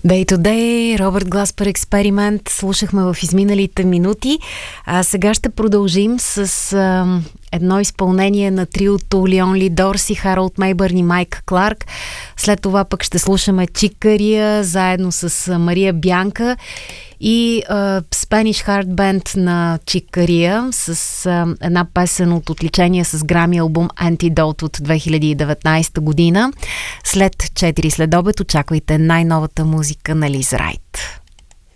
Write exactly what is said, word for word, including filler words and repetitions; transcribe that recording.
Day to Day, Робърт Гласпер Експеримент слушахме в изминалите минути. А сега ще продължим с а, едно изпълнение на триото Лион Ли Дорси, Харолд Мейбърн и Майк Кларк. След това пък ще слушаме Чик Кария заедно с Мария Бянка и а, Spanish Heart Band на Чик Кария с а, една песен от отличение с Грами албум Antidote от две хиляди и деветнадесета година. След четири следобед очаквайте най-новата музика на Лиз Райт.